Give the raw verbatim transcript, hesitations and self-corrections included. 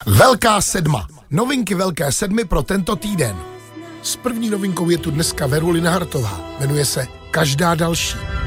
Velká sedma. Novinky Velké sedmy pro tento týden. S první novinkou je tu dneska Veru Linhartová. Jmenuje se Každá další.